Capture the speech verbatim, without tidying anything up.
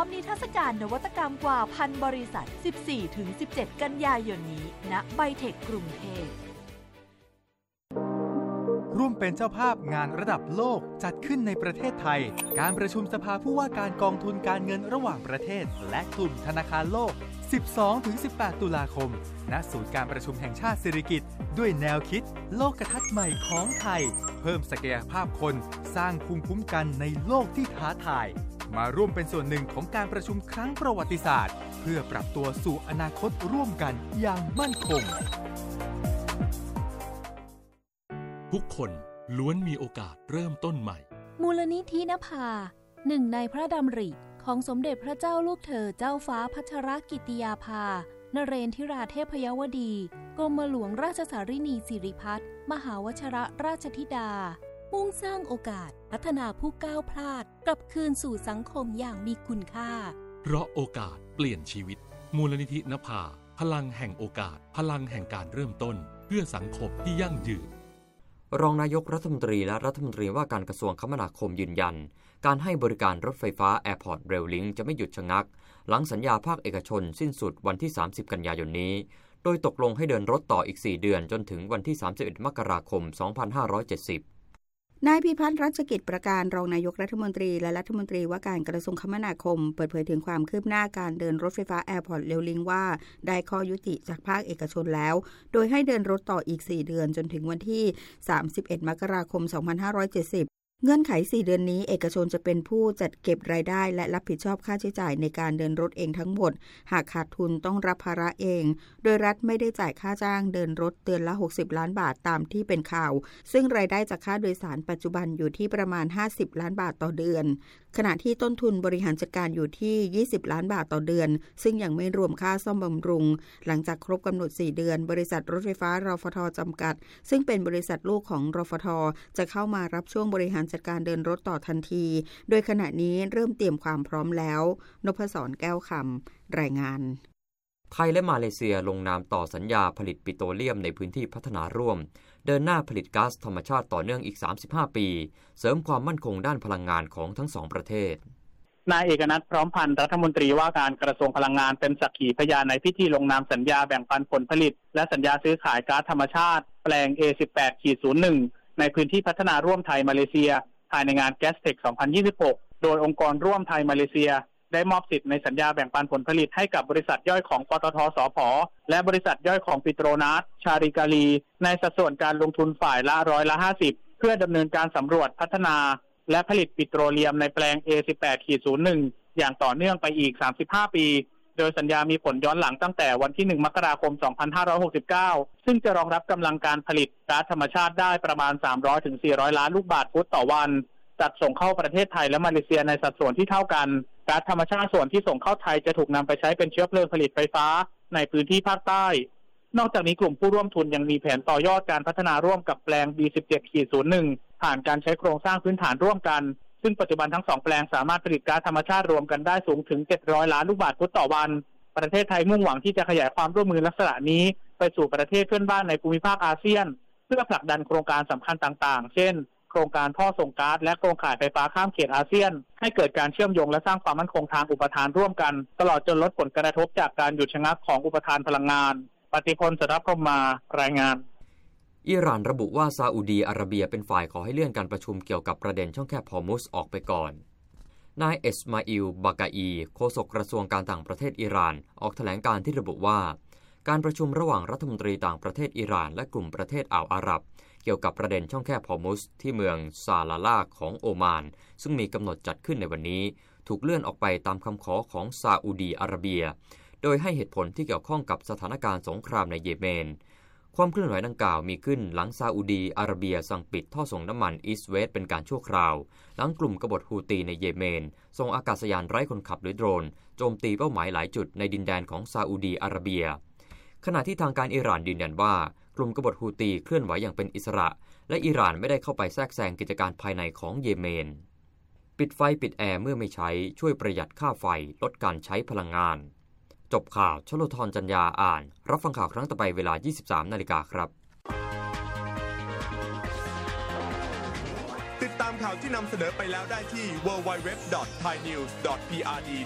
นิทรรศการนวัตกรรมกว่าพันบริษัท สิบสี่ถึงสิบเจ็ด กันยายนนี้ณไบเทคกรุงเทพร่วมเป็นเจ้าภาพงานระดับโลกจัดขึ้นในประเทศไทยการประชุมสภาผู้ว่าการกองทุนการเงินระหว่างประเทศและกลุ่มธนาคารโลก สิบสองถึงสิบแปด ตุลาคมณศูนย์การประชุมแห่งชาติสิริกิติ์ด้วยแนวคิดโลกทัศน์ใหม่ของไทยเพิ่มศักยภาพคนสร้างภูมิคุ้มกันในโลกที่ท้าทายมาร่วมเป็นส่วนหนึ่งของการประชุมครั้งประวัติศาสตร์เพื่อปรับตัวสู่อนาคตร่วมกันอย่างมั่นคงทุกคนล้วนมีโอกาสเริ่มต้นใหม่มูลนิธินภาหนึ่งในพระดำริของสมเด็จพระเจ้าลูกเธอเจ้าฟ้าพัชรกิติยาภานเรนทิราเทพยวดีกรมหลวงราชสารินีสิริพัฒน์มหาวชรราชธิดามุ่งสร้างโอกาสพัฒนาผู้ก้าวพลาดกลับคืนสู่สังคมอย่างมีคุณค่าเพราะโอกาสเปลี่ยนชีวิตมูลนิธินภาพลังแห่งโอกาสพลังแห่งการเริ่มต้นเพื่อสังคมที่ยั่งยืนรองนายกรัฐมนตรีและรัฐมนตรีว่าการกระทรวงคมนาคมยืนยันการให้บริการรถไฟฟ้า Airport Rail Link จะไม่หยุดชะงักหลังสัญญาภาคเอกชนสิ้นสุดวันที่สามสิบกันยายนนี้โดยตกลงให้เดินรถต่ออีกสี่เดือนจนถึงวันที่สามสิบเอ็ดมกราคมสองพันห้าร้อยเจ็ดสิบนายพิพัฒน์รัชกิจประการรองนายกรัฐมนตรีและรัฐมนตรีว่าการกระทรวงคมนาคมเปิดเผยถึงความคืบหน้าการเดินรถไฟฟ้า Airport Rail Link ว่าได้ข้อยุติจากภาคเอกชนแล้วโดยให้เดินรถต่ออีกสี่เดือนจนถึงวันที่สามสิบเอ็ดมกราคมสองพันห้าร้อยเจ็ดสิบเงื่อนไขสี่เดือนนี้เอกชนจะเป็นผู้จัดเก็บรายได้และรับผิดชอบค่าใช้จ่ายในการเดินรถเองทั้งหมดหากขาดทุนต้องรับภาระเองโดยรัฐไม่ได้จ่ายค่าจ้างเดินรถเดือนละหกสิบล้านบาทตามที่เป็นข่าวซึ่งรายได้จากค่าโดยสารปัจจุบันอยู่ที่ประมาณห้าสิบล้านบาทต่อเดือนขณะที่ต้นทุนบริหารจัดการอยู่ที่ยี่สิบล้านบาทต่อเดือนซึ่งยังไม่รวมค่าซ่อมบำรุงหลังจากครบกำหนดสี่เดือนบริษัทรถไฟฟ้ารฟท.จำกัดซึ่งเป็นบริษัทลูกของรฟท.จะเข้ามารับช่วงบริหารจัดการเดินรถต่อทันทีโดยขณะนี้เริ่มเตรียมความพร้อมแล้วนพศรแก้วคำรายงานไทยและมาเลเซียลงนามต่อสัญญาผลิตปิโตรเลียมในพื้นที่พัฒนาร่วมเดินหน้าผลิตก๊าซธรรมชาติต่อเนื่องอีกสามสิบห้าปีเสริมความมั่นคงด้านพลังงานของทั้งสองประเทศนายเอกนัทพร้อมพันธ์รัฐมนตรีว่าการกระทรวงพลังงานเป็นสักขีพยานในพิธีลงนามสัญญาแบ่งปันผลผลิตและสัญญาซื้อขายก๊าซธรรมชาติแปลง เอ สิบแปด ศูนย์ หนึ่ง ในพื้นที่พัฒนาร่วมไทยมาเลเซียภายในงาน Gastech สองพันยี่สิบหกโดยองค์กรร่วมไทยมาเลเซียได้มอบสิทธิ์ในสัญญาแบ่งปันผลผลิตให้กับบริษัทย่อยของปตท.สผ.และบริษัทย่อยของปิโตรนัสชาริกาลีในสัดส่วนการลงทุนฝ่ายละร้อยละห้าสิบเพื่อดำเนินการสำรวจพัฒนาและผลิตปิโตรเลียมในแปลง เอ สิบแปด ศูนย์ หนึ่ง อย่างต่อเนื่องไปอีกสามสิบห้าปีโดยสัญญามีผลย้อนหลังตั้งแต่วันที่หนึ่งมกราคมสองพันห้าร้อยหกสิบเก้าซึ่งจะรองรับกำลังการผลิตก๊าซธรรมชาติได้ประมาณสามร้อยถึงสี่ร้อยล้านลูกบาศก์ฟุตต่อวันจัดส่งเข้าประเทศไทยและมาเลเซียในสัดส่วนที่เท่ากันก๊าซธรรมชาติส่วนที่ส่งเข้าไทยจะถูกนำไปใช้เป็นเชื้อเพลิงผลิตไฟฟ้าในพื้นที่ภาคใต้นอกจากนี้กลุ่มผู้ร่วมทุนยังมีแผนต่อยอดการพัฒนาร่วมกับแปลง บี สิบเจ็ด ศูนย์ หนึ่ง ผ่านการใช้โครงสร้างพื้นฐานร่วมกันซึ่งปัจจุบันทั้งสองแปลงสามารถผลิตก๊าซธรรมชาติรวมกันได้สูงถึงเจ็ดร้อยล้านลูกบาศก์ฟุตต่อวันประเทศไทยมุ่งหวังที่จะขยายความร่วมมือลักษณะนี้ไปสู่ประเทศเพื่อนบ้านในภูมิภาคอาเซียนเพื่อผลักดันโครงการสำคัญต่างๆเช่นโครงการท่อส่งก๊าซและโครงข่ายไฟฟ้าข้ามเขตอาเซียนให้เกิดการเชื่อมโยงและสร้างความมั่นคงทางอุปทานร่วมกันตลอดจนลดผลกระทบจากการหยุดชะงักของอุปทานพลังงานปฏิพล สรัพพรหมารายงานอิหร่านระบุว่าซาอุดีอาระเบียเป็นฝ่ายขอให้เลื่อนการประชุมเกี่ยวกับประเด็นช่องแคบฮอร์มุซออกไปก่อนนายเอสมาอิล บากาอีโฆษกกระทรวงการต่างประเทศอิหร่านออกแถลงการที่ระบุว่าการประชุมระหว่างรัฐมนตรีต่างประเทศอิหร่านและกลุ่มประเทศอ่าวอาหรับเกี่ยวกับประเด็นช่องแคบฮอร์มุซที่เมืองซาลาลาของโอมานซึ่งมีกำหนดจัดขึ้นในวันนี้ถูกเลื่อนออกไปตามคำขอของซาอุดีอาระเบียโดยให้เหตุผลที่เกี่ยวข้องกับสถานการณ์สงครามในเยเมนความเคลื่อนไหวดังกล่าวมีขึ้นหลังซาอุดีอาระเบียสั่งปิดท่อส่งน้ำมันอีสต์เวสต์เป็นการชั่วคราวหลังกลุ่มกบฏฮูตีในเยเมนส่งอากาศยานไร้คนขับหรือโดรนโจมตีเป้าหมายหลายจุดในดินแดนของซาอุดีอาระเบียขณะที่ทางการอิหร่านยืนยันว่ากลุ่มกบฏฮูตีเคลื่อนไหวอย่างเป็นอิสระและอิหร่านไม่ได้เข้าไปแทรกแซงกิจการภายในของเยเมนปิดไฟปิดแอร์เมื่อไม่ใช้ช่วยประหยัดค่าไฟลดการใช้พลังงานจบข่าวชโลธรจันยาอ่านรับฟังข่าวครั้งต่อไปเวลา ยี่สิบสามนาฬิกาครับติดตามข่าวที่นำเสนอไปแล้วได้ที่ ดับเบิลยู ดับเบิลยู ดับเบิลยู ดอท ไทยนิวส์ ดอท พี อาร์ ดี